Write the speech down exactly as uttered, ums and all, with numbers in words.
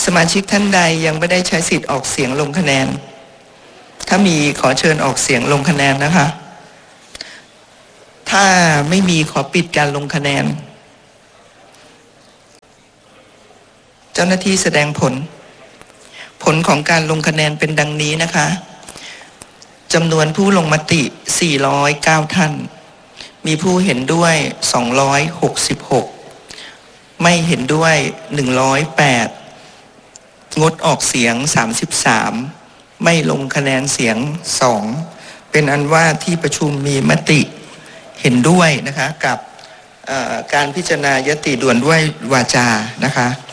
สมาชิกท่านใดยังไม่ได้ใช้สิทธิ์ออกเสียงลงคะแนนถ้ามีขอเชิญออกเสียงลงคะแนนนะคะถ้าไม่มีขอปิดการลงคะแนนเจ้าหน้าที่แสดงผลผลของการลงคะแนนเป็นดังนี้นะคะจำนวนผู้ลงมติสี่ร้อยเก้าท่านมีผู้เห็นด้วยสองร้อยหกสิบหกไม่เห็นด้วยหนึ่งร้อยแปดงดออกเสียงสามสิบสามไม่ลงคะแนนเสียงสองเป็นอันว่าที่ประชุมมีมติเห็นด้วยนะคะกับการพิจารณายติด่วนด้วยวาจานะคะ